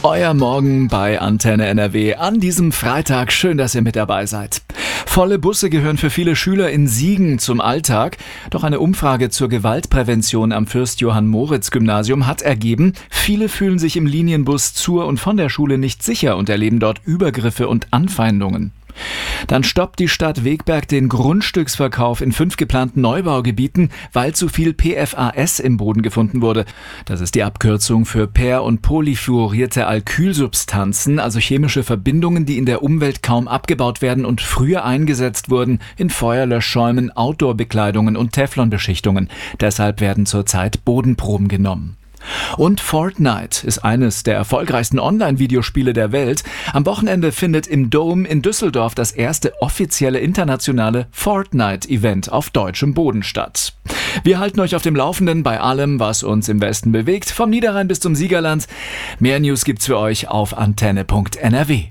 Euer Morgen bei Antenne NRW an diesem Freitag. Schön, dass ihr mit dabei seid. Volle Busse gehören für viele Schüler in Siegen zum Alltag. Doch eine Umfrage zur Gewaltprävention am Fürst-Johann-Moritz-Gymnasium hat ergeben, viele fühlen sich im Linienbus zur und von der Schule nicht sicher und erleben dort Übergriffe und Anfeindungen. Dann stoppt die Stadt Wegberg den Grundstücksverkauf in 5 geplanten Neubaugebieten, weil zu viel PFAS im Boden gefunden wurde. Das ist die Abkürzung für per- und polyfluorierte Alkylsubstanzen, also chemische Verbindungen, die in der Umwelt kaum abgebaut werden und früher eingesetzt wurden in Feuerlöschschäumen, Outdoor-Bekleidungen und Teflonbeschichtungen. Deshalb werden zurzeit Bodenproben genommen. Und Fortnite ist eines der erfolgreichsten Online-Videospiele der Welt. Am Wochenende findet im Dome in Düsseldorf das erste offizielle internationale Fortnite-Event auf deutschem Boden statt. Wir halten euch auf dem Laufenden bei allem, was uns im Westen bewegt, vom Niederrhein bis zum Siegerland. Mehr News gibt's für euch auf antenne.nrw.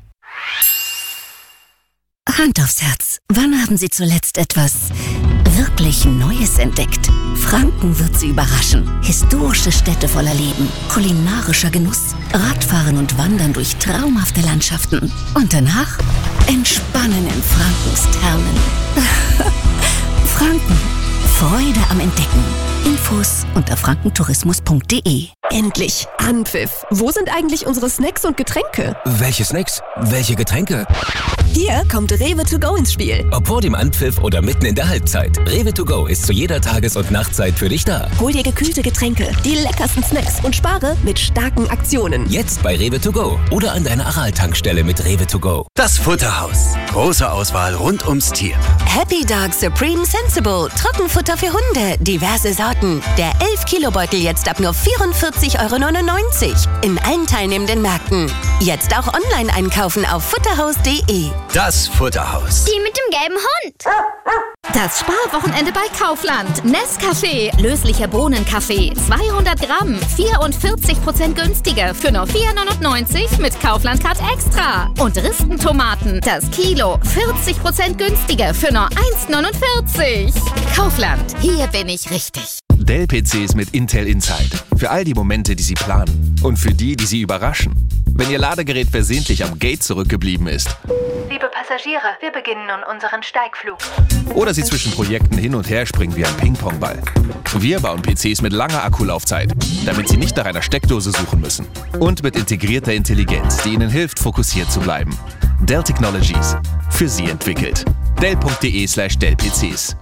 Hand aufs Herz. Wann haben Sie zuletzt etwas wirklich Neues entdeckt? Franken wird Sie überraschen. Historische Städte voller Leben, kulinarischer Genuss, Radfahren und Wandern durch traumhafte Landschaften. Und danach entspannen in Frankens Thermen. Franken. Freude am Entdecken. Infos unter frankentourismus.de. Endlich Anpfiff. Wo sind eigentlich unsere Snacks und Getränke? Welche Snacks? Welche Getränke? Hier kommt Rewe to go ins Spiel. Ob vor dem Anpfiff oder mitten in der Halbzeit. Rewe to go ist zu jeder Tages- und Nachtzeit für dich da. Hol dir gekühlte Getränke, die leckersten Snacks und spare mit starken Aktionen. Jetzt bei Rewe to go oder an deiner Aral-Tankstelle mit Rewe to go. Das Futterhaus. Große Auswahl rund ums Tier. Happy Dog Supreme Sensible. Trockenfutter für Hunde. Diverse Sorten. Der 11-Kilo-Beutel jetzt ab nur 44,99 € in allen teilnehmenden Märkten. Jetzt auch online einkaufen auf futterhaus.de. Das Futterhaus. Die mit dem gelben Hund. Das Sparwochenende bei Kaufland. Nescafé, löslicher Bohnenkaffee, 200 Gramm, 44% günstiger für nur 4,99 mit Kaufland Card Extra. Und Ristentomaten, das Kilo, 40% günstiger für nur 1,49. Kaufland, hier bin ich richtig. Dell-PCs mit Intel Inside. Für all die Momente, die Sie planen. Und für die, die Sie überraschen. Wenn Ihr Ladegerät versehentlich am Gate zurückgeblieben ist. Liebe Passagiere, wir beginnen nun unseren Steigflug. Oder Sie zwischen Projekten hin und her springen wie ein Ping-Pong-Ball. Wir bauen PCs mit langer Akkulaufzeit, damit Sie nicht nach einer Steckdose suchen müssen. Und mit integrierter Intelligenz, die Ihnen hilft, fokussiert zu bleiben. Dell Technologies. Für Sie entwickelt. Dell.de/Dell-PCs.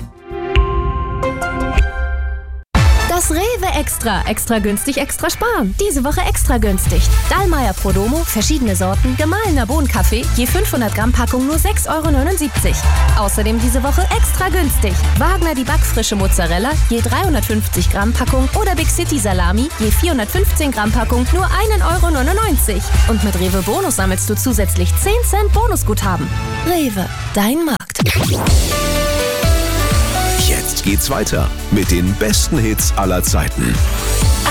Das Rewe Extra. Extra günstig, extra sparen. Diese Woche extra günstig. Dallmayr Prodomo, verschiedene Sorten, gemahlener Bohnenkaffee, je 500 Gramm Packung nur 6,79 €. Außerdem diese Woche extra günstig. Wagner die backfrische Mozzarella, je 350 Gramm Packung oder Big City Salami, je 415 Gramm Packung nur 1,99 €. Und mit Rewe Bonus sammelst du zusätzlich 10 Cent Bonusguthaben. Rewe, dein Markt. Jetzt geht's weiter mit den besten Hits aller Zeiten.